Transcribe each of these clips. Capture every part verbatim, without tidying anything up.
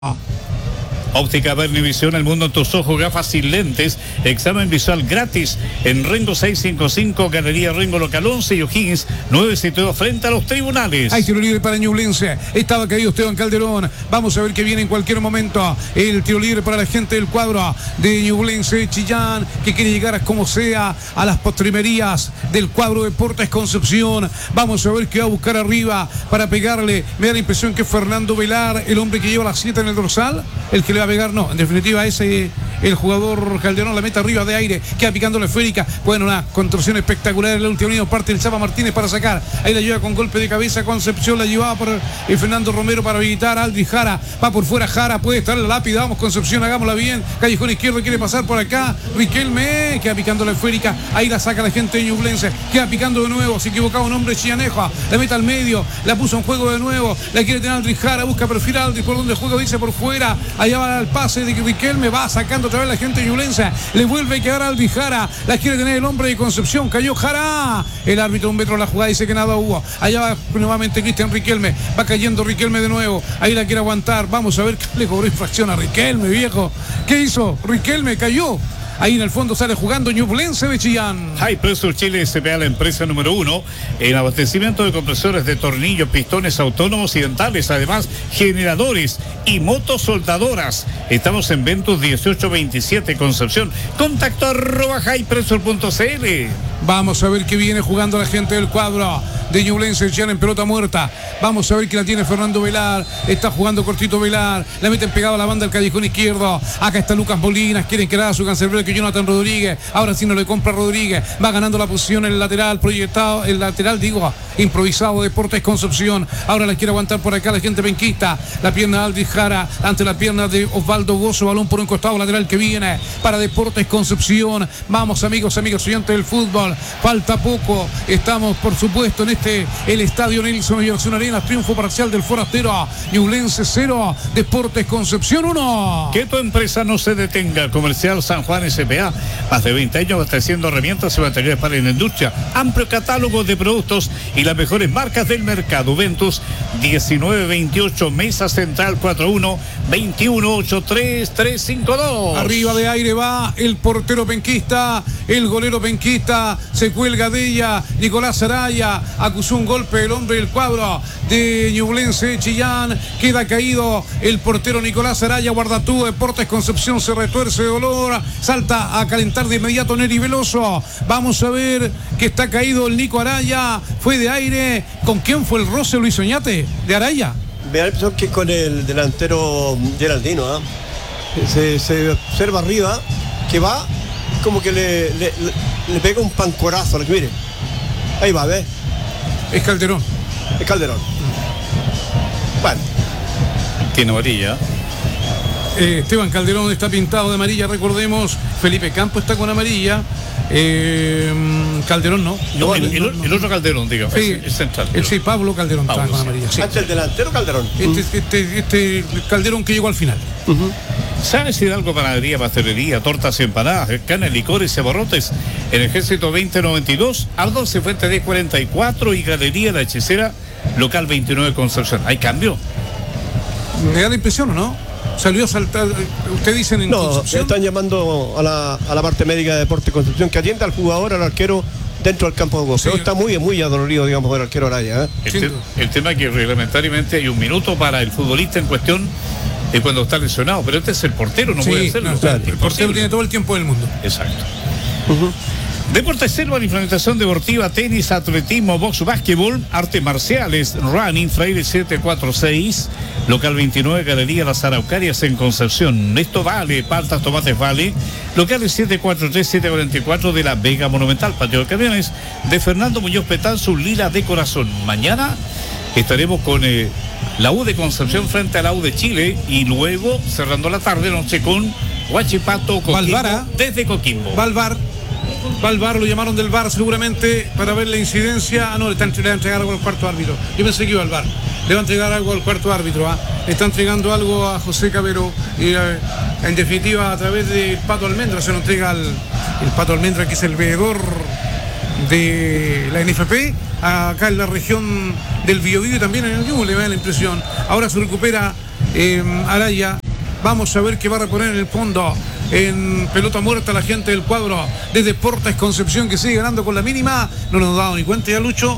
Óptica Vernivisión, el mundo en tus ojos, gafas y lentes, examen visual gratis en Rengo seiscientos cincuenta y cinco, Galería Rengo Local once y O'Higgins nueve setenta y dos frente a los tribunales. Hay tiro libre para Ñublense, estaba caído Esteban Calderón, vamos a ver que viene en cualquier momento el tiro libre para la gente del cuadro de Ñublense Chillán, que quiere llegar a como sea a las postrimerías del cuadro Deportes Concepción. Vamos a ver qué va a buscar arriba para pegarle. Me da la impresión que Fernando Velar, el hombre que lleva la siete en el dorsal, el que le va a pegar, no, en definitiva ese el jugador Calderón la mete arriba de aire, queda picando la esférica. Bueno, una contorsión espectacular en la última unidad, parte el Chapa Martínez para sacar, ahí la lleva con golpe de cabeza Concepción, la llevaba por el Fernando Romero para habilitar a Aldri Jara, va por fuera Jara, puede estar la lápida, vamos Concepción, hagámosla bien, callejón izquierdo, quiere pasar por acá, Riquelme, queda picando la esférica, ahí la saca la gente de Ñublense, queda picando de nuevo, se equivocaba un hombre Chianeja, la mete al medio, la puso en juego de nuevo, la quiere tener Aldri Jara, busca perfil a Aldri, por donde juega, dice por fuera, allá va el pase de Riquelme, va sacando otra vez la gente de Ñublense, le vuelve a quedar Aldri Jara, la quiere tener el hombre de Concepción, cayó Jara, el árbitro un metro de la jugada dice que nada hubo, allá va nuevamente Cristian Riquelme, va cayendo Riquelme de nuevo, ahí la quiere aguantar, vamos a ver qué le cobró infracción a Riquelme, viejo, ¿qué hizo? Riquelme cayó. Ahí en el fondo sale jugando Ñublense de Chillán. High Pressure Chile S P A, la empresa número uno en abastecimiento de compresores de tornillos, pistones autónomos y dentales, además generadores y motosoldadoras. Estamos en Ventus dieciocho veintisiete Concepción. Contacto arroba highpressure punto c l. Vamos a ver qué viene jugando la gente del cuadro de Ñublense Chillán en pelota muerta. Vamos a ver que la tiene Fernando Velar. Está jugando cortito Velar. La meten pegado a la banda del callejón izquierdo. Acá está Lucas Molinas. Quieren que haga su cancerbero que Jonathan Rodríguez. Ahora sí no le compra Rodríguez. Va ganando la posición en el lateral proyectado. El lateral, digo, improvisado Deportes Concepción. Ahora la quiere aguantar por acá la gente penquista. La pierna de Aldri Jara ante la pierna de Osvaldo Gozo. Balón por un costado lateral que viene para Deportes Concepción. Vamos amigos, amigos oyentes del fútbol. Falta poco. Estamos por supuesto en este el estadio Nelson Oyarzún Arena. Triunfo parcial del forastero. Ñublense cero, Deportes Concepción uno. Que tu empresa no se detenga. Comercial San Juan S P A, más de veinte años abasteciendo herramientas y materiales para la industria, amplio catálogo de productos y las mejores marcas del mercado. Ventus diecinueve veintiocho, Mesa Central cuarenta y uno veintiuno ochenta y tres trescientos cincuenta y dos. Arriba de aire va el portero penquista, el golero penquista, se cuelga de ella Nicolás Araya, acusó un golpe del hombre del cuadro de Ñublense Chillán, queda caído el portero Nicolás Araya. Guardatú, Deportes Concepción se retuerce de dolor, salta a calentar de inmediato Neri Veloso. Vamos a ver que está caído el Nico Araya, fue de aire. ¿Con quién fue el roce, Luis Oñate, de Araya? Me da la impresión que con el delantero Geraldino, ¿eh? se, se observa arriba que va como que le, le, le pega un pancorazo, mire, ahí va, ¿ves? Es Calderón. Es Calderón. Bueno. Tiene amarilla. Eh, Esteban Calderón está pintado de amarilla, recordemos. Felipe Campo está con amarilla. Eh, Calderón no. no el, el, el otro Calderón, digamos. Sí, es, es central. El sí, Pablo Calderón Pablo, está con sí. amarilla. Sí. Antes el delantero Calderón. Este, este, este Calderón que llegó al final. Uh-huh. ¿Sabes si algo? Panadería, pastelería, tortas y empanadas, canes, licores y abarrotes en Ejército veinte noventa y dos, Aldo Cifuentes diez cuarenta y cuatro y Galería La Hechicera, local veintinueve Concepción. ¿Hay cambio? ¿Me da la impresión o no? Salió a saltar, usted dice en No, Concepción. están llamando a la, a la parte médica de Deportes Concepción que atienda al jugador, al arquero dentro del campo de goceo. Sí. Está muy, muy adolorido, digamos, el arquero Araya, ¿eh? El, te, el tema es que reglamentariamente hay un minuto para el futbolista en cuestión de cuando está lesionado, pero este es el portero, no sí, puede hacerlo. No, claro, el portero posible. Tiene todo el tiempo del mundo. Exacto. Uh-huh. Deportes Selva, implementación deportiva, tenis, atletismo, box, básquetbol, artes marciales, running, Fraile siete cuatro seis, local veintinueve, Galería Las Araucarias en Concepción. Esto vale, paltas, tomates vale, locales siete cuatro tres, siete cuarenta y cuatro de la Vega Monumental, patio de camiones de Fernando Muñoz Petán, su Lila de Corazón. Mañana estaremos con eh, la U de Concepción frente a la U de Chile y luego cerrando la tarde noche con Huachipato, Coquimbo, Valvara, desde Coquimbo. Valvar. Va al bar, lo llamaron del bar seguramente para ver la incidencia. Ah, no, le están le va a entregar algo al cuarto árbitro. Yo pensé que iba al bar. Le va a entregar algo al cuarto árbitro. ¿ah? Le está entregando algo a José Cabero. Y eh, en definitiva, a través del Pato Almendra se lo entrega al el Pato Almendra, que es el veedor de la N F P, acá en la región del Biobío y también en el Ñuble, me da la impresión. Ahora se recupera eh, Araya. Vamos a ver qué va a reponer en el fondo. En pelota muerta la gente del cuadro de Deportes Concepción, que sigue ganando con la mínima. No nos hemos dado ni cuenta ya, Lucho.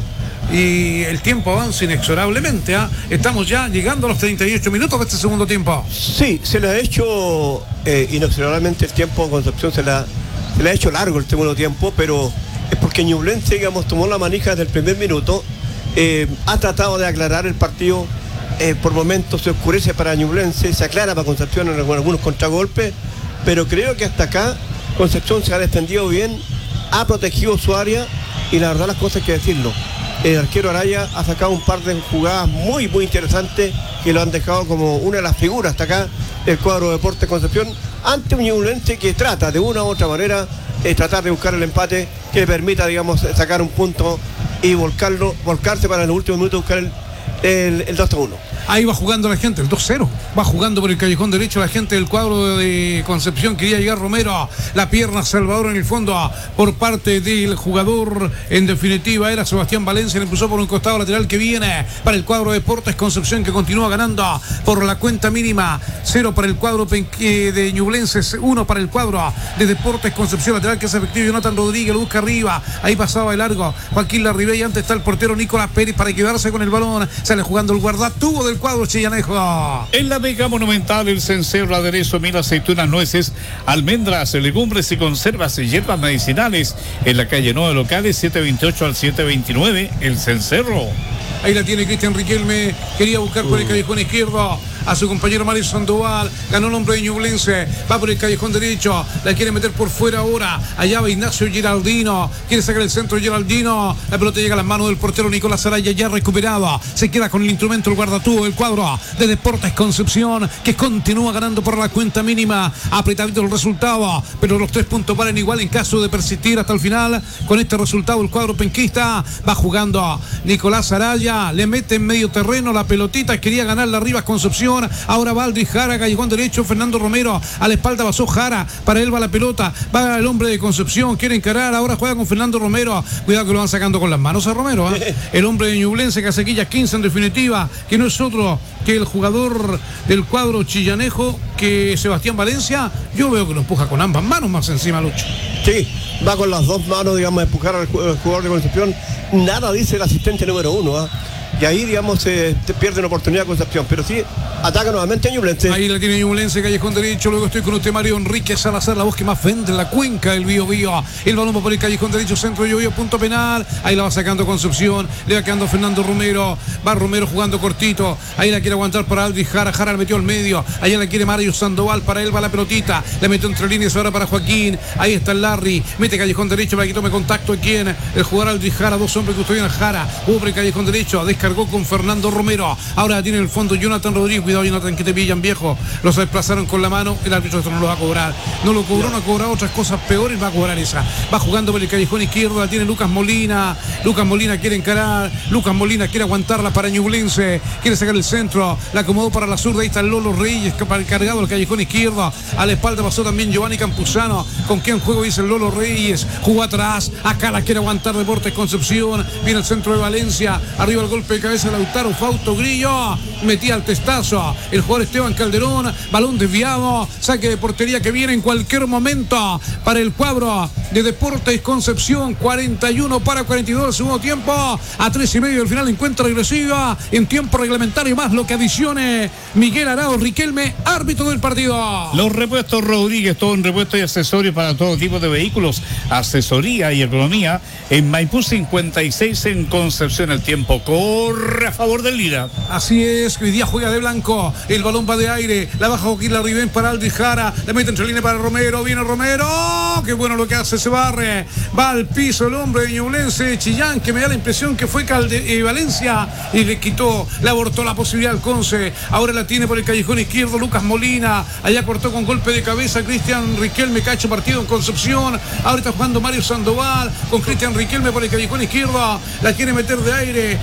Y el tiempo avanza inexorablemente. ¿eh? Estamos ya llegando a los treinta y ocho minutos de este segundo tiempo. Sí, se le ha hecho eh, inexorablemente el tiempo a Concepción, se le, ha, se le ha hecho largo el segundo tiempo, pero es porque Ñublense, digamos, tomó la manija desde el primer minuto. Eh, ha tratado de aclarar el partido. Eh, por momentos se oscurece para Ñublense, se aclara para Concepción en algunos contragolpes, pero creo que hasta acá Concepción se ha defendido bien, ha protegido su área y la verdad las cosas hay que decirlo. El arquero Araya ha sacado un par de jugadas muy muy interesantes que lo han dejado como una de las figuras hasta acá del cuadro de Deportes Concepción ante un Ñublense que trata de una u otra manera eh, tratar de buscar el empate que le permita, digamos, sacar un punto y volcarlo, volcarse para en el último minuto buscar el El, el dos a uno. Ahí va jugando la gente, el dos cero. Va jugando por el callejón derecho la gente del cuadro de Concepción. Quería llegar Romero. La pierna Salvador en el fondo por parte del jugador. En definitiva era Sebastián Valencia. Le impulsó por un costado lateral que viene para el cuadro de Deportes Concepción, que continúa ganando por la cuenta mínima. Cero para el cuadro de Ñublense, uno para el cuadro de Deportes Concepción. Lateral que es efectivo. Jonathan Rodríguez lo busca arriba. Ahí pasaba de largo Joaquín Larribey. Y antes está el portero Nicolás Pérez para quedarse con el balón. Sale jugando el guardatubo del cuadro chillanejo. En la Mega Monumental, el cencerro, aderezo, miel, aceitunas, nueces, almendras, legumbres y conservas y hierbas medicinales. En la calle nueve Locales, siete veintiocho al siete veintinueve, el cencerro. Ahí la tiene Cristian Riquelme. Quería buscar por el callejón izquierdo a su compañero Mario Sandoval. Ganó el hombre de Ñublense. Va por el callejón derecho. La quiere meter por fuera ahora. Allá va Ignacio Giraldino. Quiere sacar el centro Giraldino. La pelota llega a las manos del portero Nicolás Araya, ya recuperado. Se queda con el instrumento el guardatubo del cuadro de Deportes Concepción, que continúa ganando por la cuenta mínima. Apretadito el resultado, pero los tres puntos valen igual en caso de persistir hasta el final. Con este resultado el cuadro penquista va jugando Nicolás Araya. Le mete en medio terreno la pelotita. Quería ganarla arriba Concepción. Ahora va Aldrich Jara, callejón derecho. Fernando Romero a la espalda pasó Jara. Para él va la pelota. Va el hombre de Concepción. Quiere encarar. Ahora juega con Fernando Romero. Cuidado que lo van sacando con las manos a Romero. ¿eh? El hombre de Ñublense, Casequilla quince en definitiva. Que no es otro que el jugador del cuadro chillanejo, que Sebastián Valencia. Yo veo que lo empuja con ambas manos más encima, Lucho. Sí, va con las dos manos, digamos, a empujar al jugador de Concepción. Nada dice el asistente número uno. ¿eh? Y ahí, digamos, se eh, pierde una oportunidad Concepción, pero sí ataca nuevamente a Ñublense. Ahí la tiene Ñublense, callejón derecho. Luego estoy con usted, Mario Enrique Salazar, la voz que más vende en la cuenca del Bío Bío. El balón va por el callejón derecho, centro Bío Bío, punto penal. Ahí la va sacando Concepción. Le va quedando Fernando Romero. Va Romero jugando cortito. Ahí la quiere aguantar para Aldrich Jara. Jara la metió al medio. Allá la quiere Mario Sandoval. Para él va la pelotita. La metió entre líneas ahora para Joaquín. Ahí está el Larry. Mete callejón derecho para que tome contacto aquí en el jugador Aldrich Jara. Dos hombres que custodian a Jara. Hubo por el callejón derecho. Descargó con Fernando Romero. Ahora tiene en el fondo Jonathan Rodríguez. Cuidado, Jonathan, que te pillan, viejo. Los desplazaron con la mano. El árbitro esto no lo va a cobrar. No lo cobró, no ha cobrado otras cosas peores. Va a cobrar esa. Va jugando por el callejón izquierdo. La tiene Lucas Molina. Lucas Molina quiere encarar. Lucas Molina quiere aguantarla para Ñublense. Quiere sacar el centro. La acomodó para la zurda. Ahí está Lolo Reyes cargado al callejón izquierdo. A la espalda pasó también Giovanni Campuzano. ¿Con quién juego? Dice el Lolo Reyes. Jugó atrás. Acá la quiere aguantar Deportes Concepción. Viene el centro de Valencia. Arriba el golpe de cabeza de Lautaro. Fausto Grillo. Metía al testazo el jugador Esteban Calderón. Balón desviado. Saque de portería que viene en cualquier momento para el cuadro de Deportes Concepción. cuarenta y uno para cuarenta y dos del segundo tiempo. A tres y medio del final, encuentro regresiva en tiempo reglamentario, más lo que adicione Miguel Arao Riquelme, árbitro del partido. Los repuestos Rodríguez, todo en repuestos y accesorios para todo tipo de vehículos, asesoría y economía en Maipú cincuenta y seis en Concepción. El tiempo corre a favor del Lira. Así es, hoy día juega de blanco. El balón va de aire, la baja Joaquín Larribén para Aldrich Jara, la mete entre línea para Romero, viene Romero, qué bueno lo que hace, se barre, va al piso el hombre de Ñublense, Chillán, que me da la impresión que fue Calde, eh, Valencia, y le quitó, le abortó la posibilidad al Conce. Ahora la tiene por el callejón izquierdo Lucas Molina, allá cortó con golpe de cabeza Cristian Riquelme, cacho partido en Concepción. Ahora está jugando Mario Sandoval con Cristian Riquelme por el callejón izquierdo, la quiere meter de aire a luchar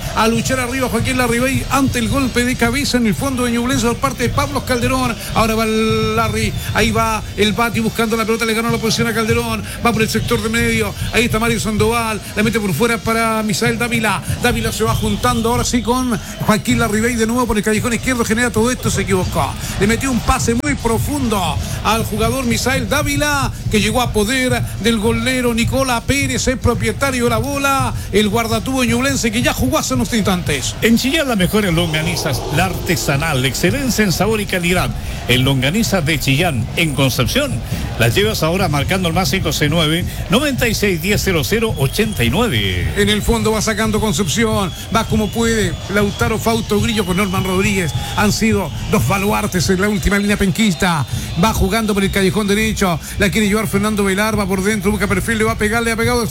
echar arriba Joaquín Larribey ante el golpe de cabeza en el fondo de Ñublense por parte de Pablo Calderón. Ahora va el Larry, ahí va el Bati buscando la pelota, le ganó la posición a Calderón, va por el sector de medio, ahí está Mario Sandoval, la mete por fuera para Misael Dávila. Dávila se va juntando ahora sí con Joaquín Larribey de nuevo por el callejón izquierdo, genera todo esto, se equivocó. Le metió un pase muy profundo al jugador Misael Dávila, que llegó a poder del golero Nicola Pérez, el propietario de la bola, el guardatubo ñublense que ya jugó hace unos instantes. En Chillán las mejores longanizas, la artesanal, excelencia en sabor y calidad. En longanizas de Chillán, en Concepción, las llevas ahora marcando el más cinco seis nueve, noventa y seis, diez, cero cero, ochenta y nueve. En el fondo va sacando Concepción, va como puede, Lautaro Fausto Grillo con Norman Rodríguez, han sido dos baluartes en la última línea penquista, va jugando por el callejón derecho, la quiere llevar Fernando Velar, va por dentro, busca perfil, le va a pegar, le ha pegado de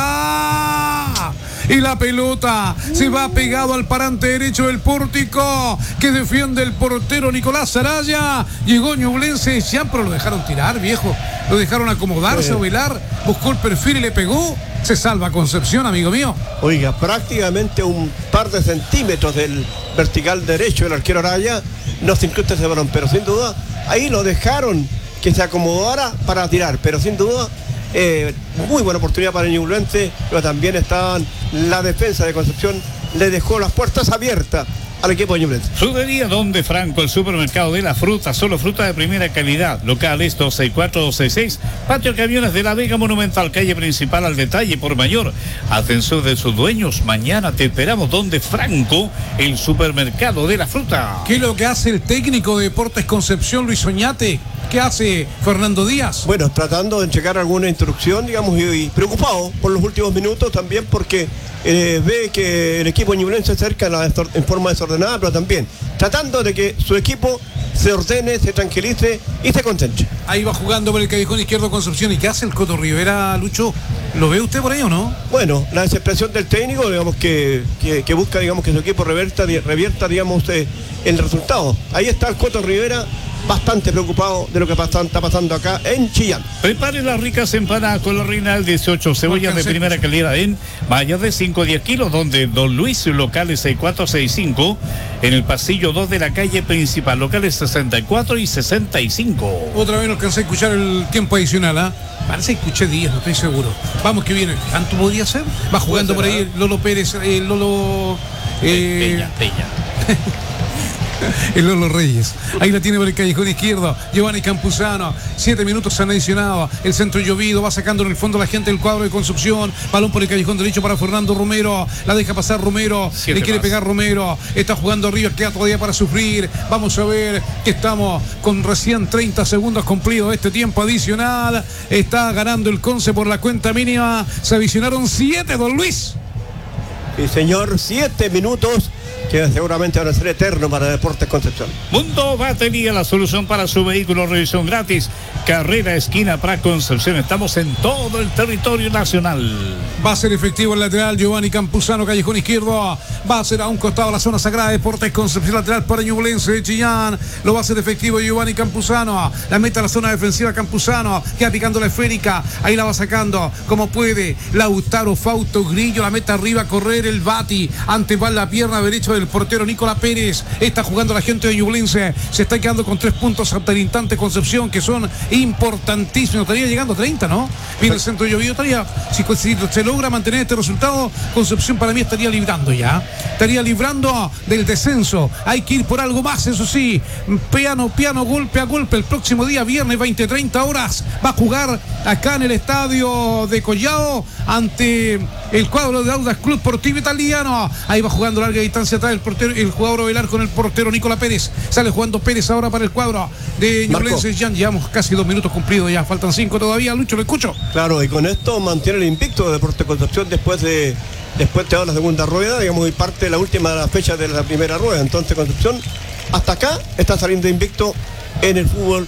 zurda. Y la pelota se va pegado al parante derecho del pórtico que defiende el portero Nicolás Saraya. Llegó Ñublense ya, pero lo dejaron tirar, viejo. Lo dejaron acomodarse, sí. Velar buscó el perfil y le pegó. Se salva Concepción, amigo mío. Oiga, prácticamente un par de centímetros del vertical derecho del arquero Araya. No se incluye ese balón, pero sin duda ahí lo dejaron que se acomodara para tirar, pero sin duda Eh, muy buena oportunidad para el Ñublense, pero también estaban la defensa de Concepción, le dejó las puertas abiertas al equipo de Ñublense. Frutería Donde Franco, el supermercado de la fruta, solo fruta de primera calidad. Locales dos seis cuatro, dos seis seis, Patio Camiones de la Vega Monumental, calle principal al detalle por mayor. Atención de sus dueños, mañana te esperamos Donde Franco, el supermercado de la fruta. ¿Qué es lo que hace el técnico de Deportes Concepción, Luis Oñate? ¿Qué hace Fernando Díaz? Bueno, tratando de entregar alguna instrucción, digamos, y, y preocupado por los últimos minutos también porque eh, ve que el equipo ñublense se acerca la, en forma desordenada, pero también tratando de que su equipo se ordene, se tranquilice y se concentre. Ahí va jugando por el callejón izquierdo Concepción. ¿Y qué hace el Coto Rivera, Lucho? ¿Lo ve usted por ahí o no? Bueno, la desesperación del técnico, digamos, que, que, que busca, digamos, que su equipo revierta, revierta digamos, eh, el resultado. Ahí está el Coto Rivera, bastante preocupado de lo que pasa, está pasando acá en Chillán. Prepare las ricas empanadas con la Reinal, dieciocho cebollas de primera calidad en mallas de cinco a diez kilos, donde Don Luis, locales sesenta y cuatro sesenta y cinco, en el pasillo dos de la calle principal, locales sesenta y cuatro y sesenta y cinco. Otra vez no alcancé a escuchar el tiempo adicional, ¿ah? ¿eh? Parece que escuché diez, no estoy seguro. Vamos que viene. ¿Tanto podría ser? Va jugando por ahí Lolo Pérez, eh, Lolo... Eh... Peña, Peña. El Lolo Reyes, ahí la tiene por el callejón izquierdo Giovanni Campuzano, siete minutos han adicionado, el centro llovido, va sacando en el fondo la gente del cuadro de Concepción, balón por el callejón derecho para Fernando Romero, la deja pasar Romero, siete le quiere más. Pegar Romero, está jugando arriba, queda todavía para sufrir, vamos a ver que estamos con recién treinta segundos cumplidos este tiempo adicional, está ganando el Conce por la cuenta mínima, se adicionaron siete, don Luis. Sí, señor, siete minutos que seguramente van a ser eterno para Deportes Concepción. Mundo Batería, la solución para su vehículo, revisión gratis, carrera esquina para Concepción, estamos en todo el territorio nacional. Va a ser efectivo el lateral Giovanni Campuzano, callejón izquierdo, va a ser a un costado la zona sagrada de Deportes Concepción, lateral para Ñublense de Chillán, lo va a hacer efectivo Giovanni Campuzano, la meta a la zona defensiva Campuzano, queda picando la esférica, ahí la va sacando como puede Lautaro Fausto Grillo, la meta arriba a correr el Bati, antes va la pierna derecha del portero Nicolás Pérez, está jugando la gente de Ñublense, se está quedando con tres puntos hasta el instante Concepción, que son importantísimos, estaría llegando a treinta, ¿no? Viene el centro llovido, estaría, si, si se logra mantener este resultado, Concepción para mí estaría librando ya, estaría librando del descenso, hay que ir por algo más, eso sí, piano, piano, golpe a golpe, el próximo día, viernes, veinte, treinta horas, va a jugar acá en el estadio de Collao, ante el cuadro de Audax Club Sportivo Italiano, ahí va jugando larga distancia atrás el portero, el jugador Velar con el portero Nicolás Pérez, sale jugando Pérez ahora para el cuadro de Ñublense. Ya llevamos casi dos minutos cumplidos, ya faltan cinco todavía, Lucho, lo escucho. Claro, y con esto mantiene el invicto de Deportes Concepción después de después de la segunda rueda, digamos, y parte de la última fecha de la primera rueda. Entonces Concepción hasta acá está saliendo invicto en el fútbol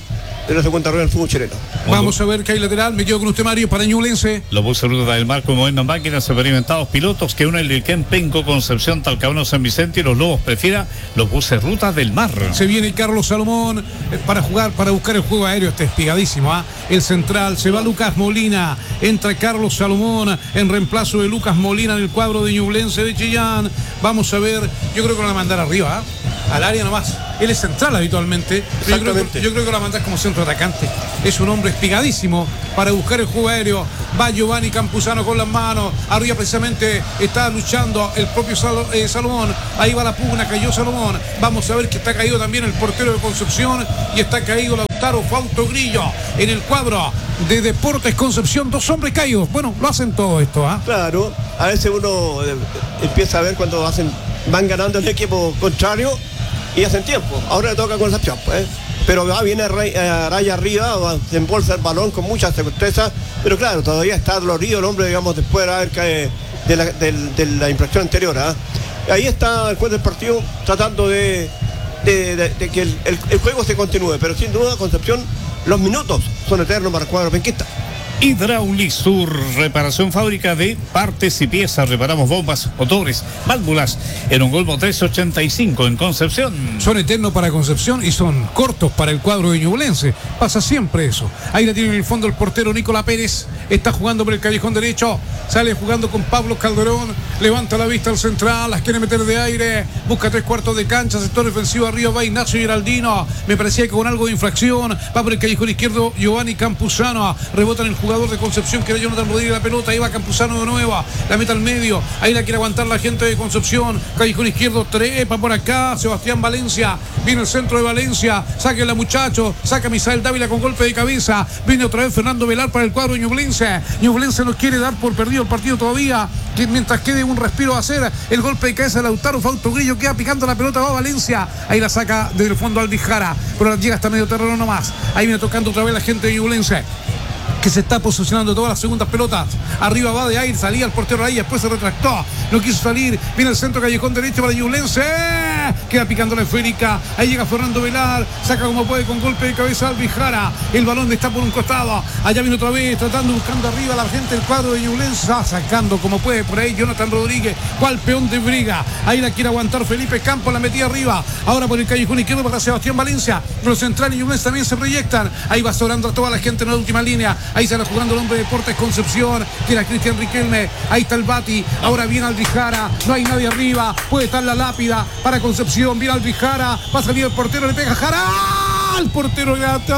de la segunda rueda del fútbol chileno. Vamos a ver que hay lateral. Me quedo con usted, Mario, para Ñublense. Los buses Ruta del Mar como en máquinas experimentados pilotos que unen el Quem, Penco, Concepción, Talcahuano, San Vicente y los Lobos prefiera los buses Ruta del Mar. Se viene Carlos Salomón eh, para jugar, para buscar el juego aéreo. Está espigadísimo, ¿ah? ¿eh? El central, se va Lucas Molina, entra Carlos Salomón en reemplazo de Lucas Molina en el cuadro de Ñublense de Chillán. Vamos a ver, yo creo que lo van a mandar arriba, ¿eh? Al área nomás. Él es central habitualmente. Yo creo, que, yo creo que lo va a mandar como centro atacante. Es un hombre espigadísimo para buscar el juego aéreo. Va Giovanni Campuzano con las manos. Arriba precisamente está luchando el propio Sal, eh, Salomón. Ahí va la pugna, cayó Salomón. Vamos a ver que está caído también el portero de Concepción. Y está caído Lautaro Fausto Grillo en el cuadro de Deportes Concepción. Dos hombres caídos. Bueno, lo hacen todo esto, ¿ah? ¿eh? Claro, a veces uno eh, empieza a ver cuando hacen, van ganando el equipo contrario y hacen tiempo. Ahora le toca Concepción, pues. Pero va, viene a raya, a raya arriba, va, se embolsa el balón con mucha certeza. Pero claro, todavía está dolorido el hombre, digamos, después de haber caído de la, de, de la infracción anterior. ¿eh? Ahí está el juez del partido tratando de, de, de, de que el, el, el juego se continúe. Pero sin duda, Concepción, los minutos son eternos para el cuadro penquista. Hidraulisur, reparación fábrica de partes y piezas. Reparamos bombas, motores, válvulas en un Golmo trescientos ochenta y cinco en Concepción. Son eternos para Concepción y son cortos para el cuadro de Ñublense. Pasa siempre eso. Ahí la tiene en el fondo el portero Nicolás Pérez. Está jugando por el callejón derecho. Sale jugando con Pablo Calderón. Levanta la vista al central. Las quiere meter de aire. Busca tres cuartos de cancha. Sector defensivo arriba va Ignacio Giraldino. Me parecía que con algo de infracción. Va por el callejón izquierdo Giovanni Campuzano. Rebota en el jugador de Concepción que era Jonathan Rodríguez la pelota. Ahí va Campuzano de nuevo. La mete al medio. Ahí la quiere aguantar la gente de Concepción. Callejón izquierdo trepa por acá. Sebastián Valencia. Viene el centro de Valencia. Sáquenla, muchachos. Saca Misael Dávila con golpe de cabeza. Viene otra vez Fernando Velar para el cuadro de Ñublense. Ñublense no quiere dar por perdido el partido todavía. Que mientras quede un respiro a hacer el golpe de cabeza de Lautaro Fausto Grillo. Queda picando la pelota. Va Valencia. Ahí la saca desde el fondo Aldijara. Pero llega hasta medio terreno nomás. Ahí viene tocando otra vez la gente de Ñublense, que se está posicionando todas las segundas pelotas. Arriba va de aire, salía el portero ahí, después se retractó, no quiso salir. Viene el centro, callejón derecho para Ñublense. Queda picando la esférica. Ahí llega Fernando Velar, saca como puede con golpe de cabeza Albijara. El balón está por un costado. Allá viene otra vez, tratando, buscando arriba a la gente del cuadro de Ñublense. Va sacando como puede por ahí Jonathan Rodríguez, cual peón de briga. Ahí la quiere aguantar Felipe Campos, la metía arriba. Ahora por el callejón izquierdo para Sebastián Valencia. Los centrales y Ñublense también se proyectan. Ahí va sobrando a toda la gente en la última línea. Ahí se va jugando el hombre de Deportes Concepción, que era Cristian Riquelme. Ahí está el Bati. Ahora viene Aldijara. No hay nadie arriba. Puede estar la lápida para Concepción. Viene Aldijara. Va a salir el portero. Le pega Jara. El portero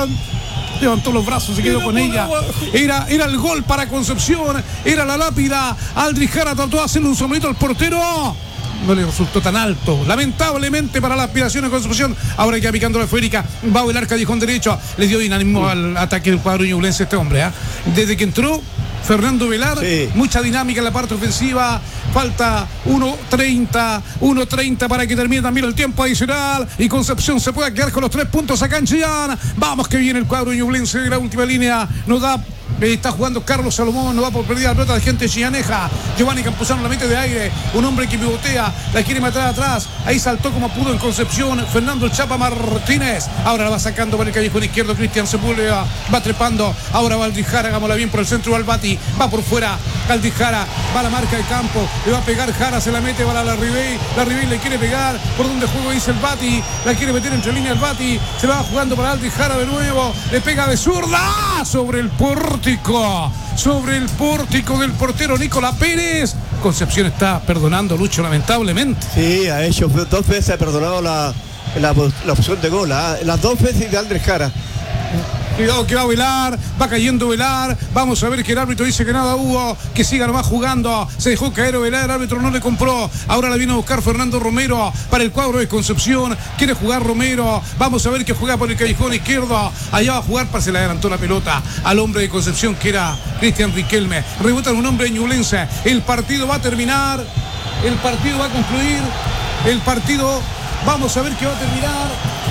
levantó los brazos, se quedó con ella. Era, era el gol para Concepción. Era la lápida. Aldijara trató de hacerle un sombrito al portero. No le resultó tan alto, lamentablemente, para la aspiración de Concepción. Ahora queda picando la esférica. Va a velar callejón derecho. Le dio dinamismo al ataque del cuadro ñublense este hombre, ¿eh? Desde que entró Fernando Velar, sí, mucha dinámica en la parte ofensiva. Falta uno treinta para que termine también el tiempo adicional y Concepción se pueda quedar con los tres puntos acá en Chillán. Vamos que viene el cuadro ñublense de la última línea. Nos da Está jugando Carlos Salomón, no va por perdida la pelota de gente chillaneja. Giovanni Campuzano la mete de aire. Un hombre que pivotea, la quiere matar atrás. Ahí saltó como pudo en Concepción Fernando el Chapa Martínez. Ahora la va sacando por el callejón izquierdo Cristian Sepúlveda. Va trepando. Ahora va Aldijara, hagámosla bien por el centro. Albati va por fuera. Aldijara va a la marca de campo. Le va a pegar Jara, se la mete para la Ribey. La Ribey le quiere pegar. Por donde juego dice el Bati. La quiere meter entre línea el Bati. Se va jugando para Aldijara de nuevo. Le pega de zurda sobre el pórtico. Sobre el pórtico del portero Nicolás Pérez. Concepción está perdonando, Lucho, lamentablemente. Sí, ha hecho dos veces, ha perdonado la, la, la opción de gol, ¿eh? Las dos veces de Andrés Jara. Cuidado que va a Velar, va cayendo Velar. Vamos a ver que el árbitro dice que nada hubo, que siga nomás jugando. Se dejó caer Velar, el árbitro no le compró. Ahora la viene a buscar Fernando Romero para el cuadro de Concepción. Quiere jugar Romero. Vamos a ver que juega por el callejón izquierdo. Allá va a jugar, para se le adelantó la pelota al hombre de Concepción, que era Cristian Riquelme. Rebota un hombre de ñublense. El partido va a terminar. El partido va a concluir. El partido, vamos a ver que va a terminar.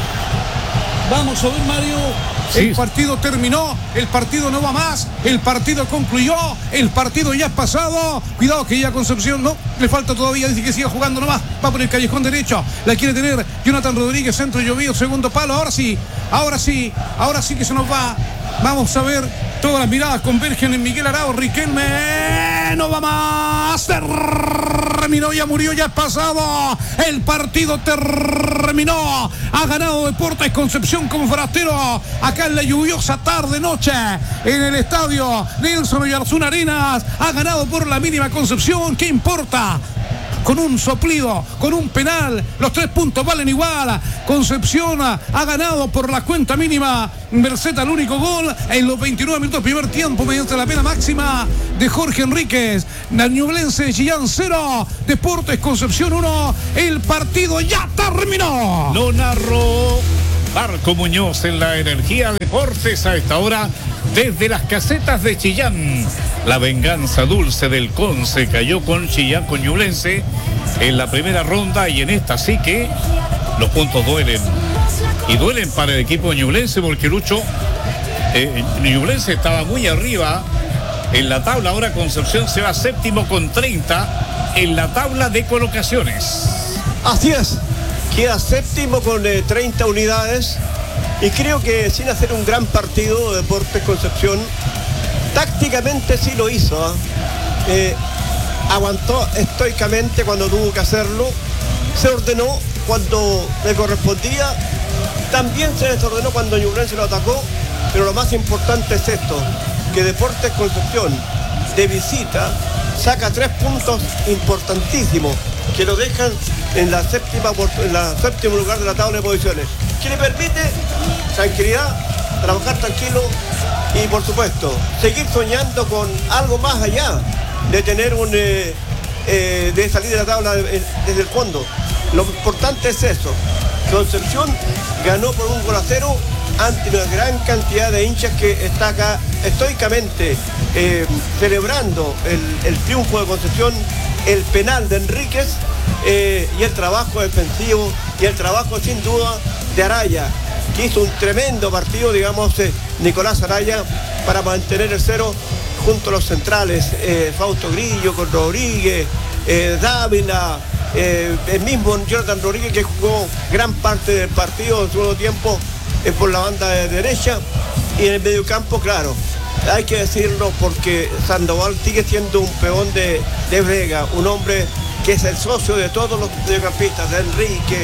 Vamos a ver, Mario. Sí. El partido terminó, el partido no va más, el partido concluyó, el partido ya es pasado. Cuidado que ya Concepción no, le falta todavía, dice que siga jugando nomás. Va por el callejón derecho, la quiere tener Jonathan Rodríguez, centro llovido, segundo palo. Ahora sí, ahora sí, ahora sí que se nos va. Vamos a ver, todas las miradas convergen en Miguel Arao. Riquelme, no va más. Terminó, ya murió, ya es pasado. El partido terminó. Ha ganado Deportes Concepción con Forastero. Acá en la lluviosa tarde, noche, en el estadio Nelson Oyarzún Arenas. Ha ganado por la mínima Concepción. ¿Qué importa? Con un soplido, con un penal, los tres puntos valen igual. Concepción ha ganado por la cuenta mínima. Berceta el único gol en los veintinueve minutos primer tiempo mediante la pena máxima de Jorge Enríquez. Ñublense Chillán cero, Deportes Concepción uno. El partido ya terminó. Lo narró Marco Muñoz en la Energía Deportes a esta hora desde las casetas de Chillán. La venganza dulce del Conce cayó con Chillán, con Ñublense en la primera ronda, y en esta sí que los puntos duelen. Y duelen para el equipo de Ñublense porque Lucho, eh, Ñublense estaba muy arriba en la tabla. Ahora Concepción se va séptimo con treinta en la tabla de colocaciones. Así es, queda séptimo con eh, treinta unidades, y creo que sin hacer un gran partido Deportes Concepción tácticamente sí lo hizo, ¿eh? Eh, aguantó estoicamente cuando tuvo que hacerlo, se ordenó cuando le correspondía, también se desordenó cuando Ñublense lo atacó, pero lo más importante es esto, que Deportes Concepción de visita saca tres puntos importantísimos que lo dejan en la séptima en la séptimo lugar de la tabla de posiciones, que le permite tranquilidad, trabajar tranquilo y por supuesto seguir soñando con algo más allá de tener un eh, eh, de salir de la tabla de, de, desde el fondo. Lo importante es eso. Concepción ganó por un gol a cero ante una gran cantidad de hinchas que está acá estoicamente eh, celebrando el, el triunfo de Concepción, el penal de Enríquez eh, y el trabajo defensivo y el trabajo sin duda de Araya, que hizo un tremendo partido, digamos, eh, Nicolás Araya, para mantener el cero junto a los centrales, eh, Fausto Grillo con Rodríguez, eh, Dávila, eh, el mismo Jonathan Rodríguez, que jugó gran parte del partido en segundo tiempo eh, por la banda de derecha, y en el mediocampo, claro, hay que decirlo porque Sandoval sigue siendo un peón de, de brega, un hombre que es el socio de todos los mediocampistas, de Enrique,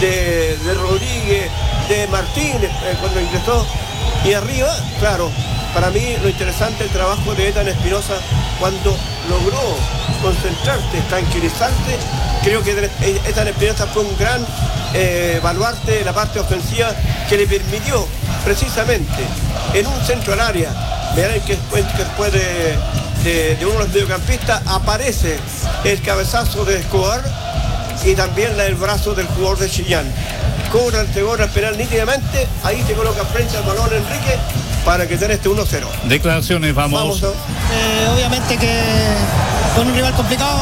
de, de Rodríguez, de Martínez eh, cuando ingresó, y arriba, claro, para mí lo interesante es el trabajo de Ethan Espinosa cuando logró concentrarse, tranquilizarse. Creo que Ethan Espinosa fue un gran eh, baluarte de la parte ofensiva que le permitió precisamente en un centro al área, verán que después, que después de, de, de uno de los mediocampistas aparece el cabezazo de Escobar y también el brazo del jugador de Chillán. Cobra el tegor al penal nítidamente, ahí se coloca frente al balón Enrique para que tenga este uno cero. Declaraciones, vamos. vamos eh, obviamente que con un rival complicado,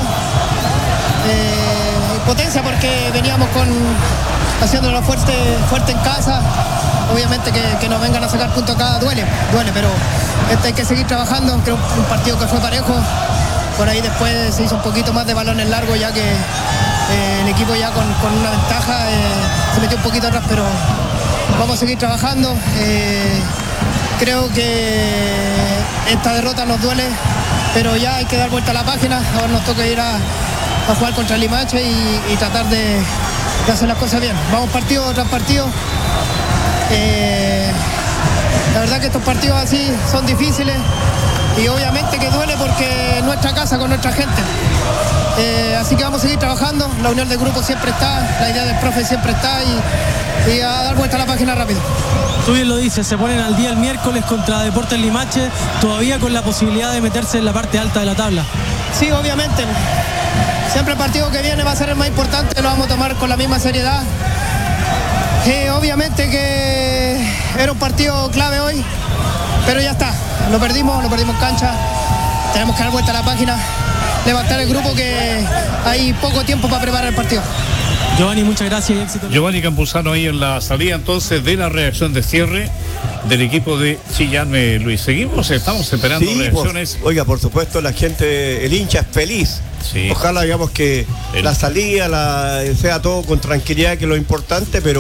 eh, potencia porque veníamos con haciéndolo fuerte, fuerte en casa. Obviamente que, que nos vengan a sacar puntos acá duele, duele, pero este hay que seguir trabajando. Creo que un partido que fue parejo. Por ahí después se hizo un poquito más de balones largos, ya que eh, el equipo ya con, con una ventaja eh, se metió un poquito atrás, pero vamos a seguir trabajando. Eh, creo que esta derrota nos duele, pero ya hay que dar vuelta a la página. Ahora nos toca ir a, a jugar contra el Limache y, y tratar de, de hacer las cosas bien. Vamos partido tras partido. Eh, la verdad que estos partidos así son difíciles y obviamente que duele porque es nuestra casa con nuestra gente. Eh, así que vamos a seguir trabajando, la unión del grupo siempre está, la idea del profe siempre está y, y a dar vuelta a la página rápido. Tú bien lo dices, se ponen al día el miércoles contra Deportes Limache, todavía con la posibilidad de meterse en la parte alta de la tabla. Sí, obviamente, siempre el partido que viene va a ser el más importante, lo vamos a tomar con la misma seriedad. Eh, obviamente que era un partido clave hoy, pero ya está, lo perdimos, lo perdimos en cancha, tenemos que dar vuelta a la página, levantar el grupo que hay poco tiempo para preparar el partido. Giovanni, muchas gracias y éxito. Giovanni Campuzano ahí en la salida entonces de la reacción de cierre del equipo de Chillán. eh, Luis, seguimos, estamos esperando sí, reacciones. Por, oiga, por supuesto, la gente, el hincha es feliz. Sí. Ojalá, digamos, que el... la salida la, sea todo con tranquilidad, que es lo importante, pero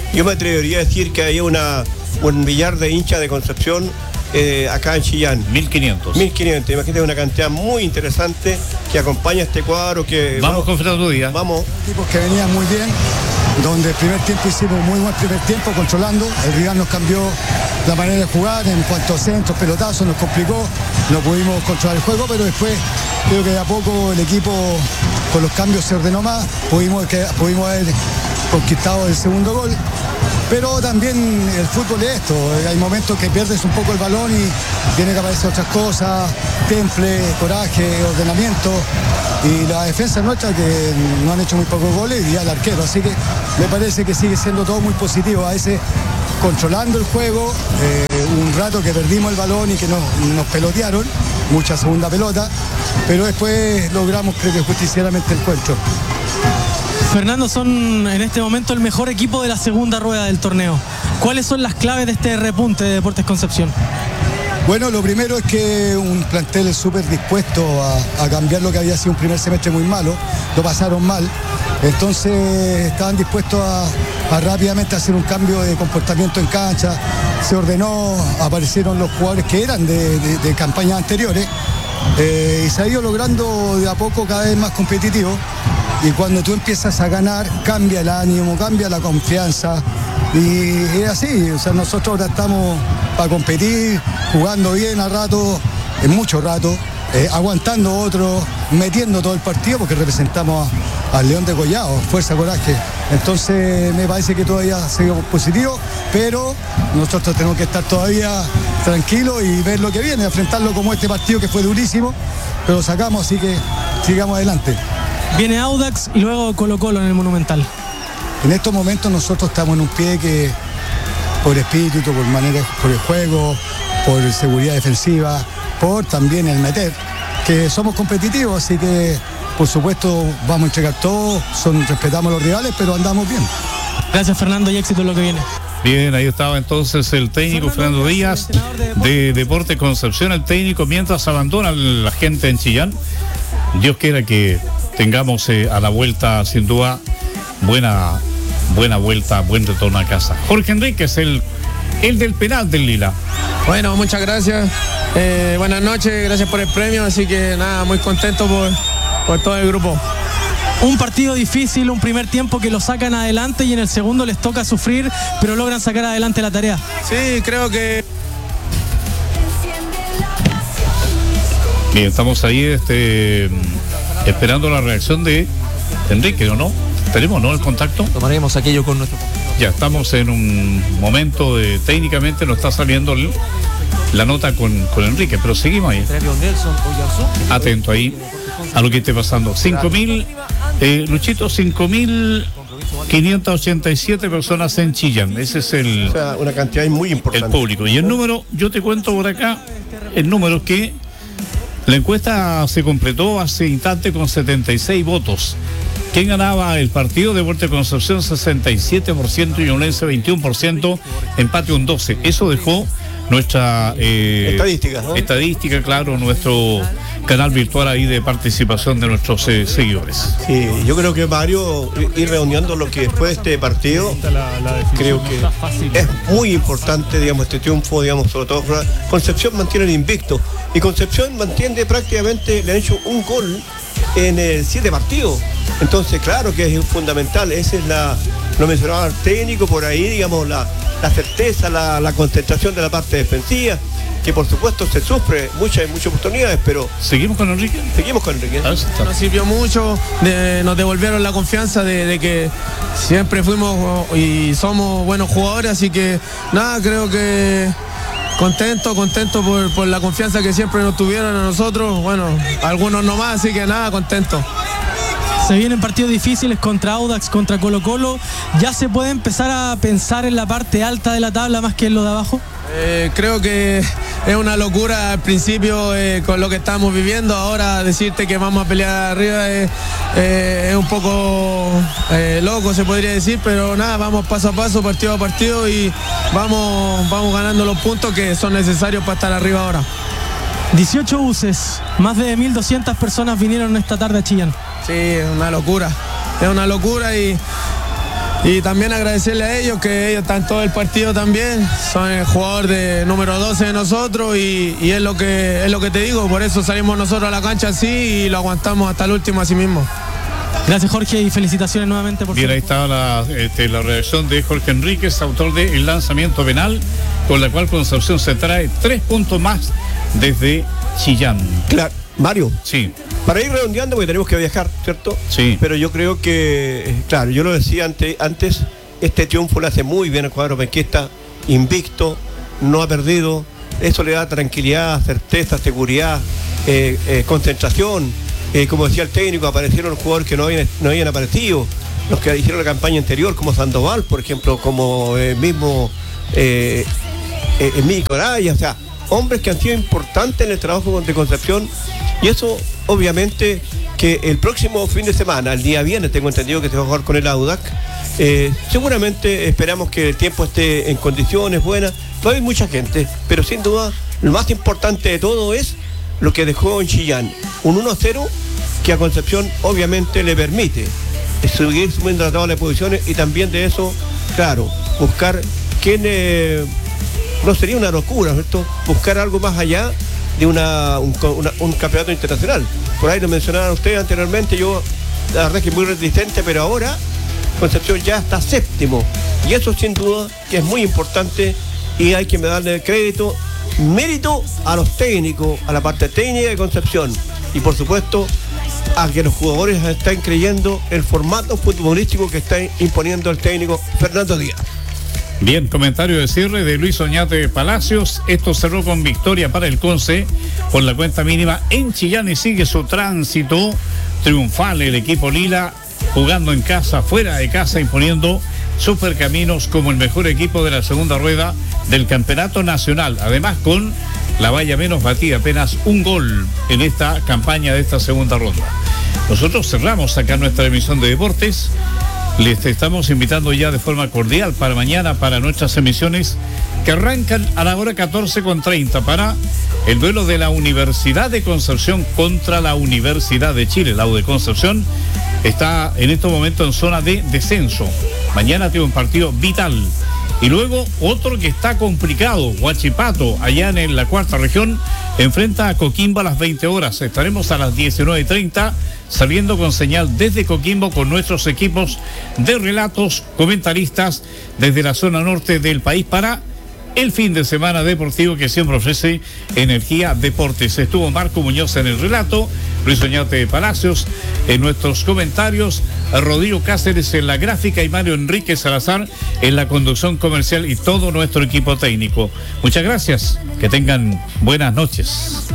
yo me atrevería a decir que hay una, un millar de hinchas de Concepción eh, acá en Chillán. mil quinientos. mil quinientos, imagínate una cantidad muy interesante que acompaña este cuadro. Que Vamos con Fernando Díaz. Vamos. Equipos que venían muy bien, donde el primer tiempo hicimos muy buen primer tiempo controlando, el rival nos cambió la manera de jugar en cuanto a centros, pelotazos, nos complicó, no pudimos controlar el juego, pero después creo que de a poco el equipo con los cambios se ordenó más, pudimos, que, pudimos haber conquistado el segundo gol, pero también el fútbol es esto, hay momentos que pierdes un poco el balón y tiene que aparecer otras cosas, temple, coraje, ordenamiento, y la defensa nuestra que no han hecho muy pocos goles y ya el arquero, así que me parece que sigue siendo todo muy positivo, a veces controlando el juego, eh, un rato que perdimos el balón y que nos, nos pelotearon, mucha segunda pelota, pero después logramos creo que justicieramente el encuentro. Fernando, son en este momento el mejor equipo de la segunda rueda del torneo. ¿Cuáles son las claves de este repunte de Deportes Concepción? Bueno, lo primero es que un plantel es súper dispuesto a, a cambiar lo que había sido un primer semestre muy malo, lo pasaron mal, entonces estaban dispuestos a, a rápidamente hacer un cambio de comportamiento en cancha, se ordenó, aparecieron los jugadores que eran de, de, de campañas anteriores, eh, y se ha ido logrando de a poco cada vez más competitivo, y cuando tú empiezas a ganar cambia el ánimo, cambia la confianza, y es así, o sea, nosotros ahora estamos para competir, jugando bien a rato, en mucho rato, eh, aguantando otro, metiendo todo el partido porque representamos a, al León de Collado, fuerza, coraje. Entonces me parece que todavía seguimos positivos, pero nosotros tenemos que estar todavía tranquilos y ver lo que viene, enfrentarlo como este partido que fue durísimo, pero sacamos, así que sigamos adelante. Viene Audax y luego Colo Colo en el Monumental. En estos momentos nosotros estamos en un pie que por espíritu, por manera, por el juego, por seguridad defensiva, por también el meter, que somos competitivos, así que por supuesto vamos a entregar todo, son, respetamos a los rivales, pero andamos bien. Gracias Fernando y éxito en lo que viene. Bien, ahí estaba entonces el técnico Fernando Díaz de Deportes Concepción, el técnico mientras abandona la gente en Chillán. Dios quiera que tengamos eh, a la vuelta, sin duda, buena, buena vuelta, buen retorno a casa. Jorge Enríquez, el, el del penal del Lila. Bueno, muchas gracias. Eh, buenas noches, gracias por el premio. Así que nada, muy contento por, por todo el grupo. Un partido difícil, un primer tiempo que lo sacan adelante y en el segundo les toca sufrir, pero logran sacar adelante la tarea. Sí, creo que... Bien, estamos ahí este, esperando la reacción de Enrique, ¿o no? ¿Tenemos, no, el contacto? Tomaremos aquello con nuestro... Ya estamos en un momento de, técnicamente no está saliendo el, la nota con, con Enrique, pero seguimos ahí. Atento ahí a lo que esté pasando. cinco mil, eh, Luchito, cinco mil quinientas ochenta y siete personas en Chillán. Ese es el... O sea, una cantidad muy importante. El público. Y el número, yo te cuento por acá, el número que la encuesta se completó hace instante con setenta y seis votos. ¿Quién ganaba el partido? Deportes Concepción sesenta y siete por ciento y Ñublense veintiuno por ciento, empate un doce por ciento. Eso dejó nuestra eh, estadística, ¿no? Estadística, claro, nuestro canal virtual ahí de participación de nuestros eh, seguidores. Sí, yo creo que Mario, ir redondeando lo que después de este partido, creo que es muy importante, digamos, este triunfo, digamos, sobre todo Concepción mantiene el invicto y Concepción mantiene prácticamente, le han hecho un gol en eh, siete partidos. Entonces, claro que es fundamental, esa es la, lo mencionaba el técnico por ahí, digamos, la, la certeza, la, la concentración de la parte defensiva, que por supuesto se sufre muchas muchas oportunidades, pero... ¿Seguimos con Enrique? Seguimos con Enrique. Nos sirvió mucho, de, nos devolvieron la confianza de, de que siempre fuimos y somos buenos jugadores, así que nada, creo que... Contento, contento por, por la confianza que siempre nos tuvieron a nosotros, bueno, algunos nomás, así que nada, contento. Se vienen partidos difíciles contra Audax, contra Colo Colo. ¿Ya se puede empezar a pensar en la parte alta de la tabla más que en lo de abajo? Eh, creo que es una locura al principio eh, con lo que estamos viviendo. Ahora decirte que vamos a pelear arriba es, eh, es un poco eh, loco, se podría decir, pero nada, vamos paso a paso, partido a partido y vamos, vamos ganando los puntos que son necesarios para estar arriba ahora. dieciocho buses, más de mil doscientas personas vinieron esta tarde a Chillán. Sí, es una locura, es una locura y Y también agradecerle a ellos, que ellos están todo el partido también, son el jugador de número doce de nosotros y, y es lo que es lo que te digo, por eso salimos nosotros a la cancha así y lo aguantamos hasta el último así mismo. Gracias, Jorge, y felicitaciones nuevamente por Bien, ahí estaba la, este, la reacción de Jorge Enríquez, autor del lanzamiento penal, con la cual Concepción se trae tres puntos más desde Chillán. Claro, Mario. Sí. Para ir redondeando, porque tenemos que viajar, ¿cierto? Sí. Pero yo creo que, claro, yo lo decía antes, antes este triunfo le hace muy bien al cuadro penquista, invicto, no ha perdido, eso le da tranquilidad, certeza, seguridad, eh, eh, concentración. Eh, como decía el técnico, aparecieron los jugadores que no habían, no habían aparecido, los que hicieron la campaña anterior, como Sandoval, por ejemplo, como el mismo eh, eh, Emilio Araya, o sea, hombres que han sido importantes en el trabajo de Concepción, y eso obviamente que el próximo fin de semana, el día viernes, tengo entendido que se va a jugar con el Audax, eh, seguramente esperamos que el tiempo esté en condiciones buenas, va a haber mucha gente, pero sin duda lo más importante de todo es lo que dejó en Chillán, un uno a cero que a Concepción obviamente le permite seguir subiendo la tabla de posiciones y también de eso, claro, buscar quién, eh, no sería una locura, ¿cierto? Buscar algo más allá de una un, una, un campeonato internacional. Por ahí lo mencionaban ustedes anteriormente, yo la verdad es que muy resistente, pero ahora Concepción ya está séptimo y eso sin duda que es muy importante y hay que darle crédito, mérito a los técnicos, a la parte técnica de Concepción y por supuesto a que los jugadores están creyendo el formato futbolístico que está imponiendo el técnico Fernando Díaz. Bien, comentario de cierre de Luis Oñate Palacios. Esto cerró con victoria para el Conce por la cuenta mínima en Chillán y sigue su tránsito triunfal el equipo Lila, jugando en casa, fuera de casa, imponiendo Supercaminos como el mejor equipo de la segunda rueda del campeonato nacional, además con la valla menos batida, apenas un gol en esta campaña de esta segunda ronda. Nosotros cerramos acá nuestra emisión de deportes, les estamos invitando ya de forma cordial para mañana para nuestras emisiones que arrancan a la hora catorce con treinta para el duelo de la Universidad de Concepción contra la Universidad de Chile. La U de Concepción está en estos momentos en zona de descenso. Mañana tiene un partido vital. Y luego otro que está complicado, Huachipato, allá en la cuarta región, enfrenta a Coquimbo a las veinte horas. Estaremos a las diecinueve treinta saliendo con señal desde Coquimbo con nuestros equipos de relatos, comentaristas desde la zona norte del país para el fin de semana deportivo que siempre ofrece Energía Deportes. Estuvo Marco Muñoz en el relato, Luis Oñate Palacios en nuestros comentarios, Rodrigo Cáceres en la gráfica y Mario Enrique Salazar en la conducción comercial y todo nuestro equipo técnico. Muchas gracias, que tengan buenas noches.